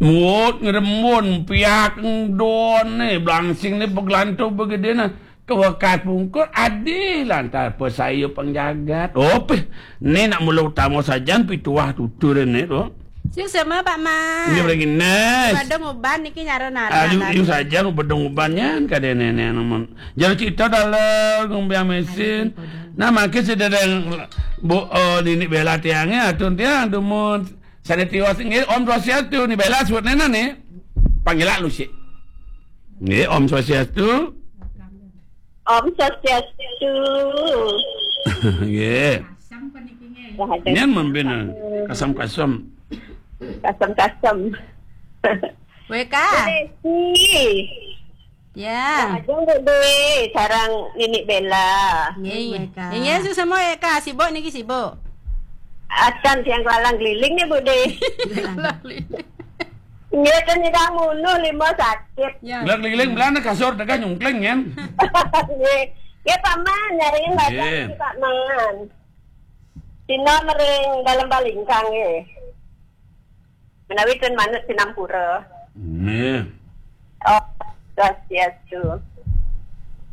Mut ngerembun piak don ni blangsing ni peglantu begede na kewakat pungkur adil antar pesaya pengjagat. Oh, ni nak mula utama saja pituah tutur ni tu. Sing sama Pak Mas. Ni lagi nes. Badong uban niki nyarana. Ayu saja nu bedong ubannya kade nenek namun. Jadi kita dalam ngombe mesin. Nah makin sedang bu ini bela tiangnya atun tiang dumun sada tiwas ngi Om Swastiastu ni bela suat nena ni. Panggil lu sih. Ni Om Swastiastu. Om Swastiastu. Ye. Nyan membina kasam-kasam. Kasam-kasam. WK. Ya. Ajong gede sarang Nini Bella. Nggih. Nggih semua WK sibuk niki sibuk. Acan tiang lalang keliling nih Bude. Nggih kan nyidang mulu lima sakit. Gelang keliling belana kasur daga nyungkleng nyen. Nggih. Ya paman nyariin badan si Pak Man. Sina mering dalam balingkang ye. Menawi ten manut sinampura. Nih. Oh, Swastiastu.